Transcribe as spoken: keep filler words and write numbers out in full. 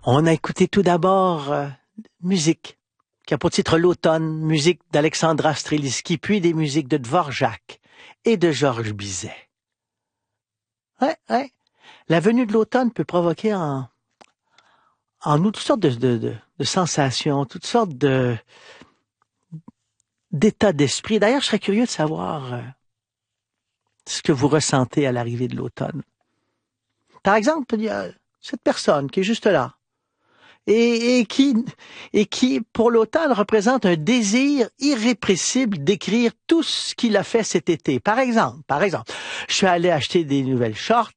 On a écouté tout d'abord euh, musique, qui a pour titre L'automne, musique d'Alexandra Strelitzky, puis des musiques de Dvorak et de Georges Bizet. Ouais, ouais. La venue de l'automne peut provoquer en, en nous toutes sortes de, de, de, de sensations, toutes sortes de d'états d'esprit. D'ailleurs, je serais curieux de savoir euh, ce que vous ressentez à l'arrivée de l'automne. Par exemple, il y a cette personne qui est juste là, et, et qui, et qui, pour l'automne, représente un désir irrépressible d'écrire tout ce qu'il a fait cet été. Par exemple, par exemple, je suis allé acheter des nouvelles shorts,